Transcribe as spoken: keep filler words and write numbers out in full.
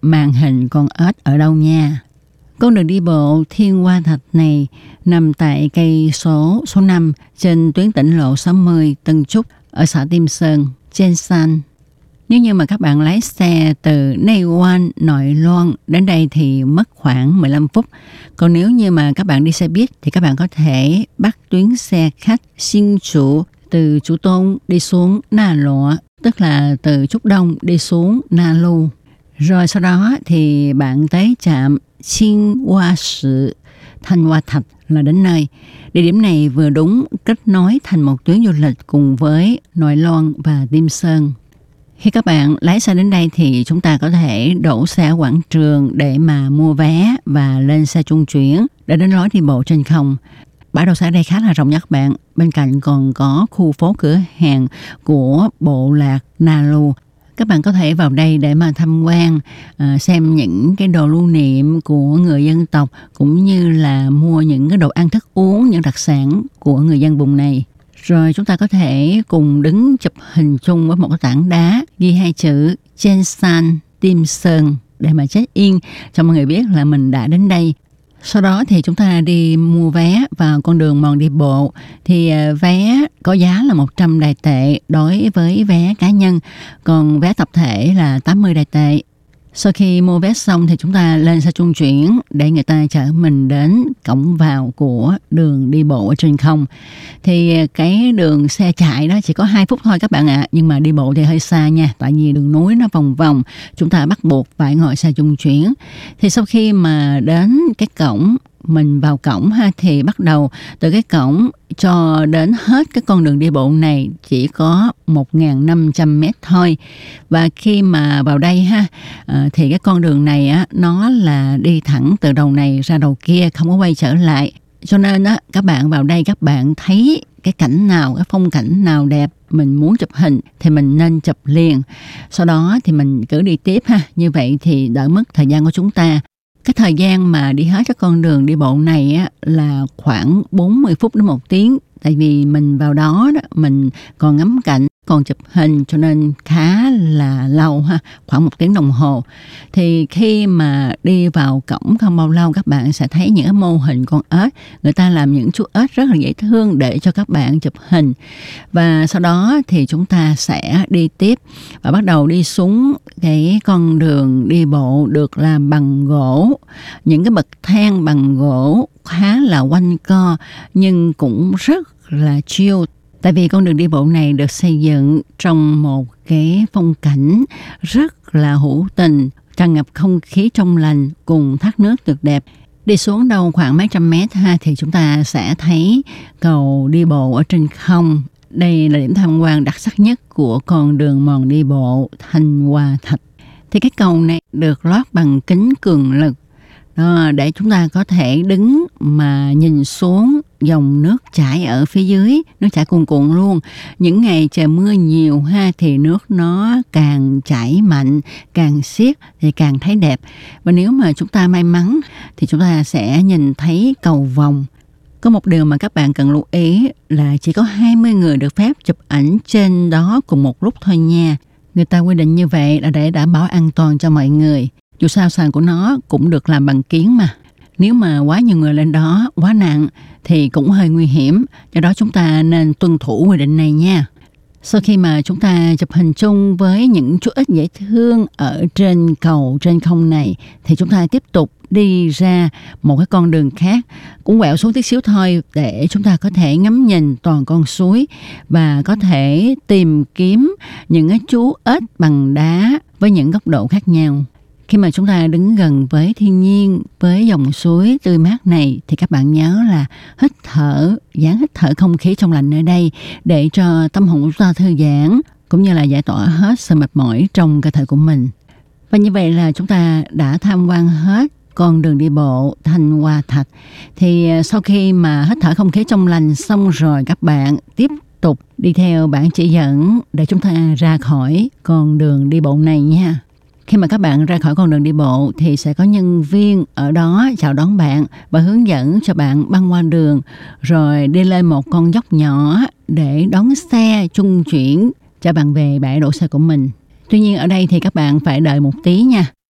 màn hình con ếch ở đâu nha. Con đường đi bộ Thiên Hoa Thạch này nằm tại cây số số năm trên tuyến tỉnh lộ sáu mươi Tân Trúc ở xã Tim Sơn, Trên San. Nếu như mà các bạn lái xe từ Nay Quan, Nội Loan đến đây thì mất khoảng mười lăm phút. Còn nếu như mà các bạn đi xe buýt thì các bạn có thể bắt tuyến xe khách Xin Chủ từ Chủ Tôn đi xuống Na Lụa, tức là từ Trúc Đông đi xuống Na Lu. Rồi sau đó thì bạn tới trạm Thiên Hoa Sự, Thanh Hoa Thạch là đến nơi. Địa điểm này vừa đúng kết nối thành một tuyến du lịch cùng với Nội Loan và Tim Sơn. Khi các bạn lái xe đến đây thì chúng ta có thể đổ xe ở quảng trường để mà mua vé và lên xe trung chuyển để đến lối đi bộ trên không. Bãi đậu xe ở đây khá là rộng nha các bạn. Bên cạnh còn có khu phố cửa hàng của bộ lạc Na Lu. Các bạn có thể vào đây để mà tham quan, à, xem những cái đồ lưu niệm của người dân tộc cũng như là mua những cái đồ ăn thức uống, những đặc sản của người dân vùng này. Rồi chúng ta có thể cùng đứng chụp hình chung với một cái tảng đá ghi hai chữ Trên San, Tim Sơn để mà check-in cho mọi người biết là mình đã đến đây. Sau đó thì chúng ta đi mua vé vào con đường mòn đi bộ. Thì vé có giá là một trăm đài tệ đối với vé cá nhân, còn vé tập thể là tám mươi đài tệ. Sau khi mua vé xong thì chúng ta lên xe trung chuyển để người ta chở mình đến cổng vào của đường đi bộ ở trên không. Thì cái đường xe chạy đó chỉ có hai phút thôi các bạn ạ. À. Nhưng mà đi bộ thì hơi xa nha. Tại vì đường núi nó vòng vòng. Chúng ta bắt buộc phải ngồi xe trung chuyển. Thì sau khi mà đến cái cổng, mình vào cổng ha, thì bắt đầu từ cái cổng cho đến hết cái con đường đi bộ này chỉ có một nghìn năm trăm mét thôi. Và khi mà vào đây ha, à, thì cái con đường này á, nó là đi thẳng từ đầu này ra đầu kia, không có quay trở lại. Cho nên á, các bạn vào đây các bạn thấy cái cảnh nào, cái phong cảnh nào đẹp, mình muốn chụp hình thì mình nên chụp liền. Sau đó thì mình cứ đi tiếp ha, như vậy thì đỡ mất thời gian của chúng ta. Cái thời gian mà đi hết cái con đường đi bộ này á, là khoảng bốn mươi phút đến một tiếng. Tại vì mình vào đó, đó mình còn ngắm cảnh, còn chụp hình cho nên khá là lâu ha, khoảng một tiếng đồng hồ. Thì khi mà đi vào cổng không bao lâu các bạn sẽ thấy những mô hình con ếch. Người ta làm những chú ếch rất là dễ thương để cho các bạn chụp hình. Và sau đó thì chúng ta sẽ đi tiếp và bắt đầu đi xuống cái con đường đi bộ được làm bằng gỗ. Những cái bậc thang bằng gỗ khá là quanh co nhưng cũng rất là chill. Tại vì con đường đi bộ này được xây dựng trong một cái phong cảnh rất là hữu tình, tràn ngập không khí trong lành cùng thác nước tuyệt đẹp. Đi xuống đâu khoảng mấy trăm mét ha thì chúng ta sẽ thấy cầu đi bộ ở trên không. Đây là điểm tham quan đặc sắc nhất của con đường mòn đi bộ Thanh Hoa Thạch. Thì cái cầu này được lót bằng kính cường lực. Đó, để chúng ta có thể đứng mà nhìn xuống dòng nước chảy ở phía dưới, nước chảy cuồn cuộn luôn. Những ngày trời mưa nhiều ha thì nước nó càng chảy mạnh, càng xiết thì càng thấy đẹp. Và nếu mà chúng ta may mắn thì chúng ta sẽ nhìn thấy cầu vồng. Có một điều mà các bạn cần lưu ý là chỉ có hai mươi người được phép chụp ảnh trên đó cùng một lúc thôi nha. Người ta quy định như vậy là để đảm bảo an toàn cho mọi người. Dù sao sàn của nó cũng được làm bằng kiếng mà. Nếu mà quá nhiều người lên đó, quá nặng thì cũng hơi nguy hiểm. Do đó chúng ta nên tuân thủ quy định này nha. Sau khi mà chúng ta chụp hình chung với những chú ếch dễ thương ở trên cầu trên không này thì chúng ta tiếp tục đi ra một cái con đường khác, cũng quẹo xuống tí xíu thôi để chúng ta có thể ngắm nhìn toàn con suối và có thể tìm kiếm những cái chú ếch bằng đá với những góc độ khác nhau. Khi mà chúng ta đứng gần với thiên nhiên, với dòng suối tươi mát này thì các bạn nhớ là hít thở, dáng hít thở không khí trong lành nơi đây để cho tâm hồn của chúng ta thư giãn cũng như là giải tỏa hết sự mệt mỏi trong cơ thể của mình. Và như vậy là chúng ta đã tham quan hết con đường đi bộ Thanh Hoa Thạch. Thì sau khi mà hít thở không khí trong lành xong rồi các bạn tiếp tục đi theo bản chỉ dẫn để chúng ta ra khỏi con đường đi bộ này nha. Khi mà các bạn ra khỏi con đường đi bộ thì sẽ có nhân viên ở đó chào đón bạn và hướng dẫn cho bạn băng qua đường rồi đi lên một con dốc nhỏ để đón xe trung chuyển cho bạn về bãi đổ xe của mình. Tuy nhiên ở đây thì các bạn phải đợi một tí nha.